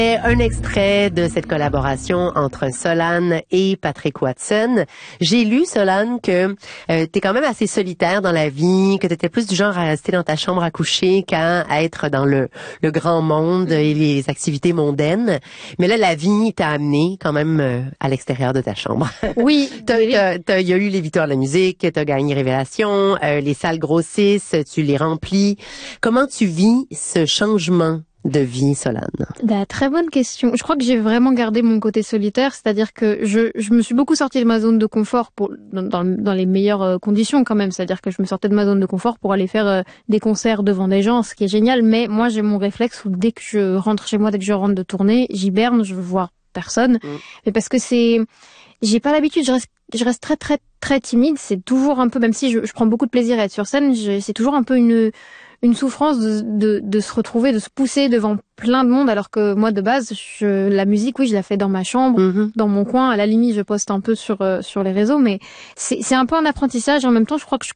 Un extrait de cette collaboration entre Solane et Patrick Watson. J'ai lu, Solane, que t'es quand même assez solitaire dans la vie, que t'étais plus du genre à rester dans ta chambre à coucher qu'à être dans le grand monde et les activités mondaines. Mais là, la vie t'a amené quand même à l'extérieur de ta chambre. Oui. Il y a eu les victoires de la musique, t'as gagné Révélation, les salles grossissent, tu les remplis. Comment tu vis ce changement de vie, Solane? Très bonne question. Je crois que j'ai vraiment gardé mon côté solitaire, c'est-à-dire que je me suis beaucoup sortie de ma zone de confort dans les meilleures conditions quand même, c'est-à-dire que je me sortais de ma zone de confort pour aller faire des concerts devant des gens, ce qui est génial, mais moi j'ai mon réflexe où dès que je rentre chez moi, dès que je rentre de tournée, j'hiberne, je veux voir personne, mais parce que j'ai pas l'habitude, je reste très très très timide, c'est toujours un peu, même si je prends beaucoup de plaisir à être sur scène, c'est toujours un peu une souffrance de se retrouver, de se pousser devant plein de monde, alors que moi, de base, la musique, oui, je la fais dans ma chambre, dans mon coin. À la limite, je poste un peu sur les réseaux, mais c'est un peu un apprentissage. En même temps, je crois que je